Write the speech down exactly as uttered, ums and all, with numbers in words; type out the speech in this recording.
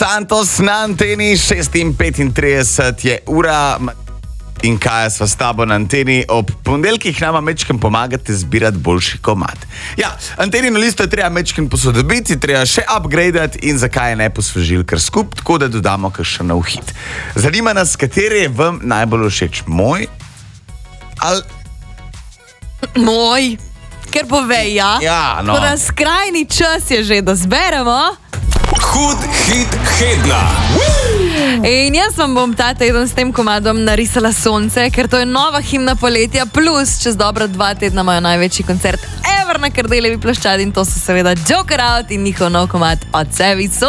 Santos na anteni, šest in petintrideset je ura. In kaj sva s tabo na anteni? Ob ponedeljkih nama mečkem pomagate zbirati boljši komad. Ja, antenino listo je treba mečkem posodobiti, treba še upgradati in zakaj je ne posvežili kar skup, tako da dodamo kakšen nov hit. Zanima nas, kateri je vam najbolj všeč, moj ali... Moj, ker povej, ja? Ja, no. Tako da skrajni čas je že, da zberemo. Hud hit tedna. In jaz vam bom ta teden s tem komadom narisala sonce, ker to je nova himna poletja, plus čez dobra dva tedna imajo največji koncert ever na Kardeljevi ploščadi in to so seveda Joker Out in njihov nov komad Od sebi sonce.